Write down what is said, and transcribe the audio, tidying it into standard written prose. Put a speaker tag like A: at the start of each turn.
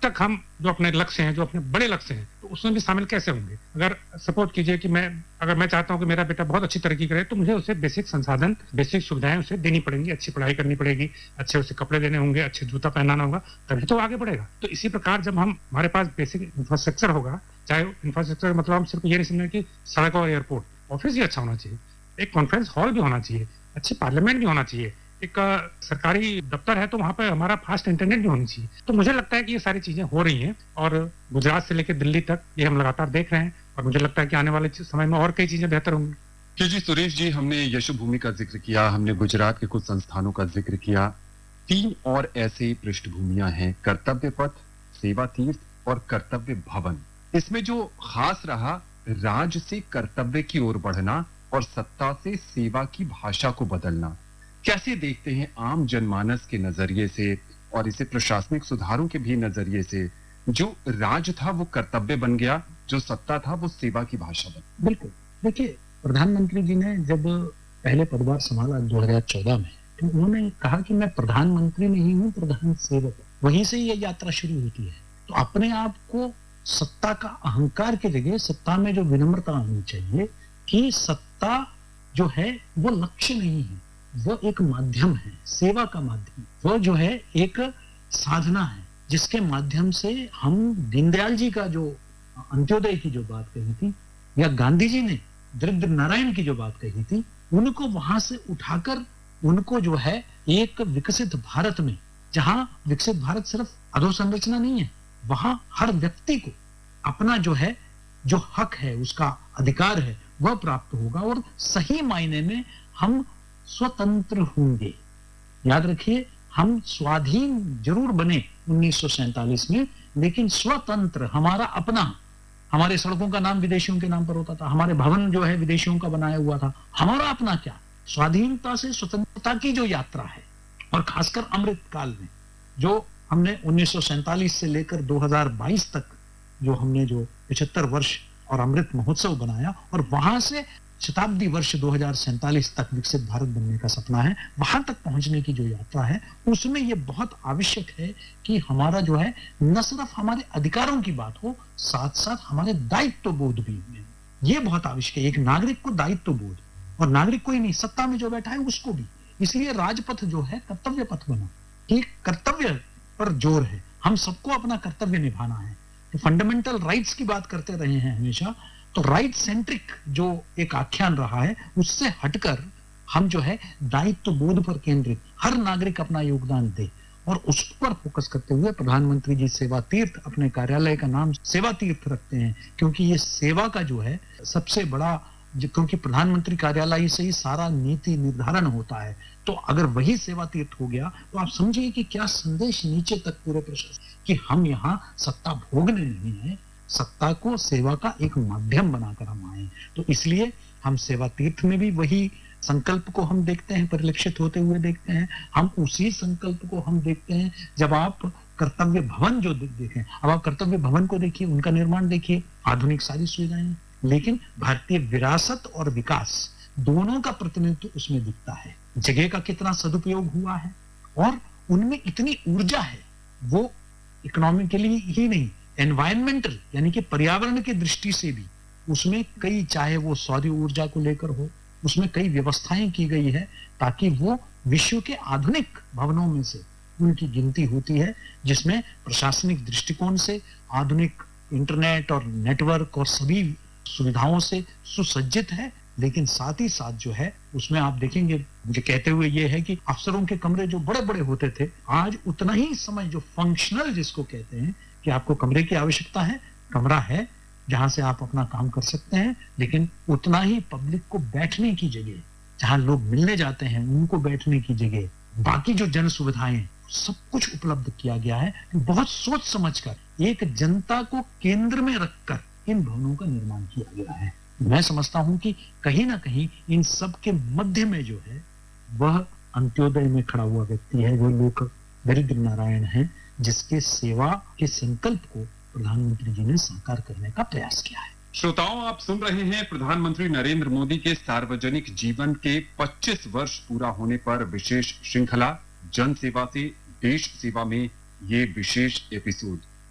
A: तक हम जो अपने लक्ष्य हैं, जो अपने बड़े लक्ष्य हैं, तो उसमें भी शामिल कैसे होंगे? अगर सपोज कीजिए कि अगर मैं चाहता हूँ कि मेरा बेटा बहुत अच्छी तरक्की करे, तो मुझे उसे बेसिक संसाधन, बेसिक सुविधाएं उसे देनी पड़ेंगी, अच्छी पढ़ाई करनी पड़ेगी, अच्छे उसे कपड़े देने होंगे, अच्छे जूता पहनाना होगा, तभी तो आगे बढ़ेगा। तो इसी प्रकार जब हमारे पास बेसिक इंफ्रास्ट्रक्चर होगा, चाहे इंफ्रास्ट्रक्चर मतलब हम सिर्फ ये नहीं समझें कि सड़क और एयरपोर्ट, ऑफिस भी अच्छा होना चाहिए, एक कॉन्फ्रेंस हॉल भी होना चाहिए, अच्छी पार्लियामेंट भी होना चाहिए, एक सरकारी दफ्तर है तो वहां पे हमारा फास्ट इंटरनेट भी होनी चाहिए। तो मुझे लगता है कि ये सारी चीजें हो रही हैं और गुजरात से लेकर दिल्ली तक ये हम लगातार देख रहे हैं और मुझे लगता है कि आने वाले समय में और कई चीजें बेहतर होंगी।
B: जी सुरेश जी, हमने यशोभूमि का जिक्र किया, हमने गुजरात के कुछ संस्थानों का जिक्र किया। 3 और ऐसे पृष्ठभूमियां हैं, कर्तव्य पथ, सेवा तीर्थ और कर्तव्य भवन। इसमें जो खास रहा, राज से कर्तव्य की ओर बढ़ना और सत्ता से सेवा की भाषा को बदलना। कैसे देखते हैं आम जनमानस के नजरिए से और इसे प्रशासनिक सुधारों के भी नजरिए से, जो राज था वो कर्तव्य बन गया, जो सत्ता था वो सेवा की भाषा बन?
C: बिल्कुल, देखिए प्रधानमंत्री जी ने जब पहले पदभार संभाला 2014 में, तो उन्होंने कहा कि मैं प्रधानमंत्री नहीं हूं, प्रधान सेवक। वहीं से ये यात्रा शुरू होती है। तो अपने आप को सत्ता का अहंकार की जगह सत्ता में जो विनम्रता होनी चाहिए कि सत्ता जो है वो लक्ष्य नहीं है, वो एक माध्यम है, सेवा का माध्यम। वो जो है एक साधना है जिसके माध्यम से हम दीनदयाल जी का जो अंत्योदय की जो बात कही थी, या गांधी जी ने दरिद्र नारायण की जो बात कही थी, उनको वहां से उठाकर उनको जो है एक विकसित भारत में, जहां विकसित भारत सिर्फ अधोसंरचना नहीं है, वहां हर व्यक्ति को अपना जो है जो हक है, उसका अधिकार है, वह प्राप्त होगा और सही मायने में हम स्वतंत्र होंगे। याद रखिए, हम स्वाधीन जरूर बने 1947 में, लेकिन स्वतंत्र हमारा अपना। हमारे सड़कों का नाम विदेशियों के नाम पर होता था, हमारे भवन जो है विदेशियों का बनाया हुआ था। हमारा अपना क्या? स्वाधीनता से स्वतंत्रता की जो यात्रा है, और खासकर अमृत काल में जो हमने 1947 से लेकर 2022 तक जो हमने जो 75 वर्ष और अमृत महोत्सव बनाया, और वहां से शताब्दी वर्ष 2047 तक विकसित भारत बनने का सपना है, वहां तक पहुंचने की जो यात्रा है, उसमें यह बहुत आवश्यक है कि हमारा जो है न सिर्फ हमारे अधिकारों की बात हो, साथ साथ हमारे दायित्व बोध भी में। यह बहुत आवश्यक है, एक नागरिक को दायित्व बोध, और नागरिक कोई नहीं, सत्ता में जो बैठा है उसको भी। इसलिए राजपथ जो है कर्तव्य पथ बना, कि कर्तव्य पर जोर है, हम सबको अपना कर्तव्य निभाना है। तो फंडामेंटल राइट्स की बात करते रहे हैं हमेशा, तो राइट सेंट्रिक जो एक आख्यान रहा है, उससे हटकर हम जो है दायित्व बोध पर केंद्रित, हर नागरिक अपना योगदान दे, और उस पर फोकस करते हुए प्रधानमंत्री जी सेवा तीर्थ, अपने कार्यालय का नाम सेवा तीर्थ रखते हैं, क्योंकि ये सेवा का जो है सबसे बड़ा, क्योंकि प्रधानमंत्री कार्यालय से ही सारा नीति निर्धारण होता है। तो अगर वही सेवा तीर्थ हो गया, तो आप समझिए कि क्या संदेश नीचे तक पूरे प्रशासन, कि हम यहाँ सत्ता भोगने नहीं है, सत्ता को सेवा का एक माध्यम बनाकर हम आए। तो इसलिए हम सेवा तीर्थ में भी वही संकल्प को हम देखते हैं, परिलक्षित होते हुए देखते हैं। हम उसी संकल्प को हम देखते हैं जब आप कर्तव्य भवन जो देखें। अब आप कर्तव्य भवन को देखिए, उनका निर्माण देखिए, आधुनिक सारी सुविधाएं, लेकिन भारतीय विरासत और विकास दोनों का प्रतिनिधित्व उसमें दिखता है। जगह का कितना सदुपयोग हुआ है, और उनमें इतनी ऊर्जा है, वो इकोनॉमिकली ही नहीं, एनवायरमेंटल यानी कि पर्यावरण की दृष्टि से भी उसमें कई, चाहे वो सौर ऊर्जा को लेकर हो, उसमें कई व्यवस्थाएं की गई है ताकि वो विश्व के आधुनिक भवनों में से उनकी गिनती होती है, जिसमें प्रशासनिक दृष्टिकोण से आधुनिक इंटरनेट और नेटवर्क और सभी सुविधाओं से सुसज्जित है। लेकिन साथ ही साथ जो है उसमें आप देखेंगे, मुझे कहते हुए ये है कि अफसरों के कमरे जो बड़े बड़े होते थे, आज उतना ही समय जो फंक्शनल जिसको कहते हैं कि आपको कमरे की आवश्यकता है, कमरा है जहां से आप अपना काम कर सकते हैं, लेकिन उतना ही पब्लिक को बैठने की जगह, जहां लोग मिलने जाते हैं उनको बैठने की जगह, बाकी जो जन सुविधाएं, सब कुछ उपलब्ध किया गया है। बहुत सोच समझकर एक जनता को केंद्र में रखकर इन भवनों का निर्माण किया गया है। मैं समझता हूं कि कहीं ना कहीं इन सब के मध्य में जो है वह अंत्योदय में खड़ा हुआ व्यक्ति है, जो लोक दरिद्र नारायण है, जिसके सेवा के संकल्प को प्रधानमंत्री जी ने साकार करने का प्रयास किया है।
B: श्रोताओं, आप सुन रहे हैं प्रधानमंत्री नरेंद्र मोदी के सार्वजनिक जीवन के 25 वर्ष पूरा होने पर विशेष श्रृंखला जन सेवा से देश सेवा में ये विशेष एपिसोड।